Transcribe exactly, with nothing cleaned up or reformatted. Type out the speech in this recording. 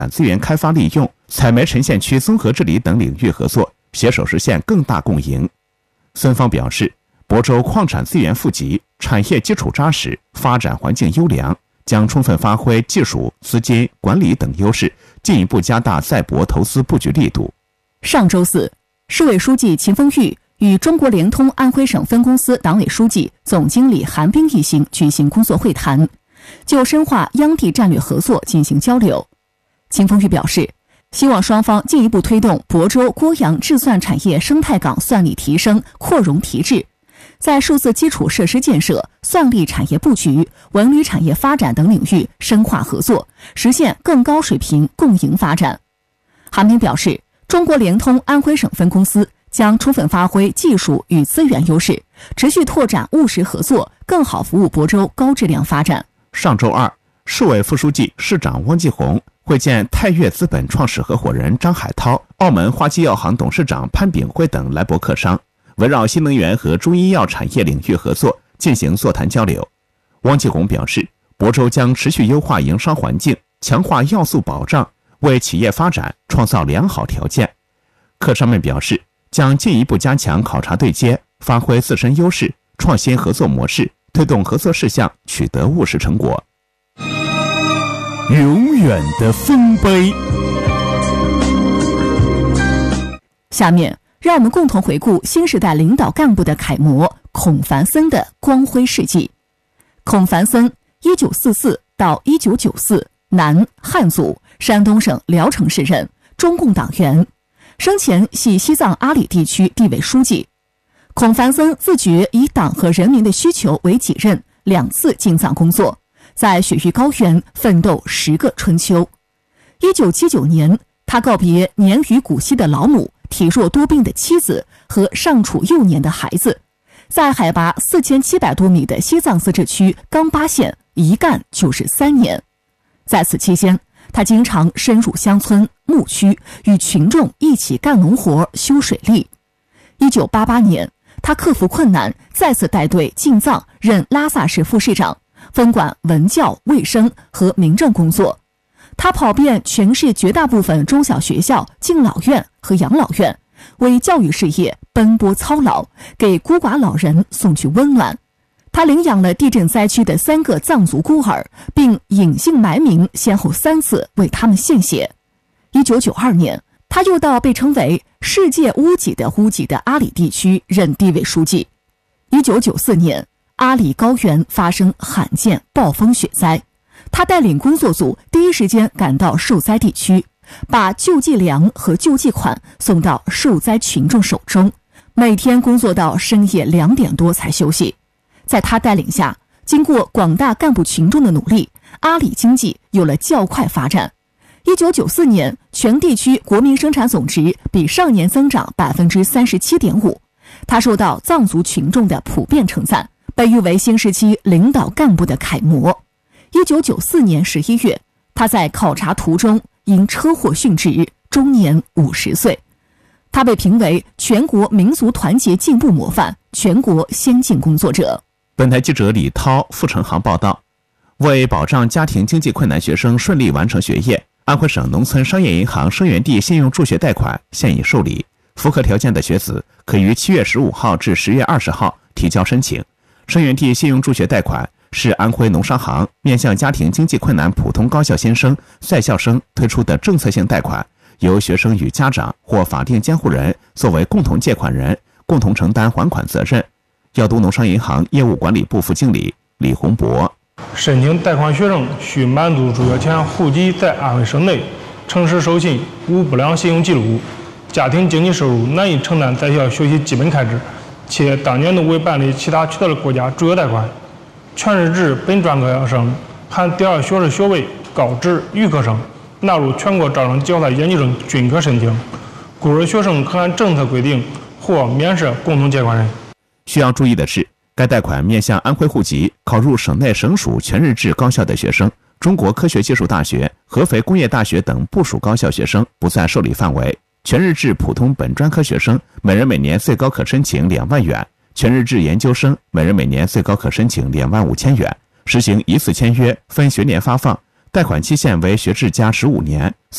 资源开发利用、采煤沉县区综合治理等领域合作，携手实现更大共赢。孙方表示，亳州矿产资源富集，产业基础扎实，发展环境优良，将充分发挥技术、资金、管理等优势，进一步加大在亳投资布局力度。 上周四，市委书记秦风玉与中国联通安徽省分公司党委书记、总经理韩冰一行举行工作会谈，就深化央地战略合作进行交流。秦风玉表示，希望双方进一步推动亳州郭阳制算产业生态港算力提升、扩容提质，在数字基础设施建设、算力产业布局、文旅产业发展等领域深化合作，实现更高水平共赢发展。韩冰表示，中国联通安徽省分公司将充分发挥技术与资源优势，持续拓展务实合作，更好服务亳州高质量发展。 上周二，市委副书记、市长汪继红会见泰岳资本创始合伙人张海涛、澳门花旗药行董事长潘炳辉等来博客商，围绕新能源和中医药产业领域合作进行座谈交流。汪继红表示，亳州将持续优化营商环境，强化要素保障，为企业发展创造良好条件。客商们表示，将进一步加强考察对接，发挥自身优势，创新合作模式，推动合作事项取得务实成果。 永远的丰碑。 下面让我们共同回顾新时代领导干部的楷模孔繁森的光辉事迹。孔繁森一九四四到一九九四，男，汉族，山东省聊城市人，中共党员，生前系西藏阿里地区地委书记。孔繁森自觉以党和人民的需求为己任，两次进藏工作，在雪域高原奋斗十个春秋。一九七九年，他告别年逾古稀的老母、体弱多病的妻子和尚处幼年的孩子，在海拔四千七百多米的西藏自治区冈巴县一干就是三年。在此期间，他经常深入乡村、牧区，与群众一起干农活、修水利。一九八八年，他克服困难，再次带队进藏，任拉萨市副市长，分管文教、卫生和民政工作。他跑遍全市绝大部分中小学校、敬老院和养老院，为教育事业奔波操劳，给孤寡老人送去温暖。他领养了地震灾区的三个藏族孤儿，并隐姓埋名，先后三次为他们献血。一九九二年，他又到被称为世界屋脊的屋脊的阿里地区任地委书记。一九九四年，阿里高原发生罕见暴风雪灾，他带领工作组第一时间赶到受灾地区，把救济粮和救济款送到受灾群众手中，每天工作到深夜两点多才休息。在他带领下，经过广大干部群众的努力，阿里经济有了较快发展。一九九四年，全地区国民生产总值比上年增长 百分之三十七点五， 他受到藏族群众的普遍称赞，被誉为新时期领导干部的楷模。一九九四年十一月，他在考察途中因车祸殉职，终年五十岁。他被评为全国民族团结进步模范、全国先进工作者。 本台记者李涛、付成航报道，为保障家庭经济困难学生顺利完成学业，安徽省农村商业银行生源地信用助学贷款现已受理，符合条件的学子可于七月十五号至十月二十号提交申请。生源地信用助学贷款是安徽农商行面向家庭经济困难普通高校新生、在校生推出的政策性贷款，由学生与家长或法定监护人作为共同借款人，共同承担还款责任。耀都农商银行业务管理部副经理李洪博， 申请贷款学生需满足助学前户籍在安徽省内，诚实守信，无不良信用记录，家庭经济收入难以承担在校学习基本开支，且当年度未办理其他取得了国家助学贷款，全日制本专科生含第二学士学位高职预科生纳入全国招生计划的研究生均可申请，孤儿学生可按政策规定或免设共同借款人。 需要注意的是，该贷款面向安徽户籍、考入省内省属全日制高校的学生，中国科学技术大学、合肥工业大学等部属高校学生不在受理范围。全日制普通本专科学生每人每年最高可申请两万元，全日制研究生每人每年最高可申请两万五千元，实行一次签约、分学年发放， 贷款期限为学制加十五年。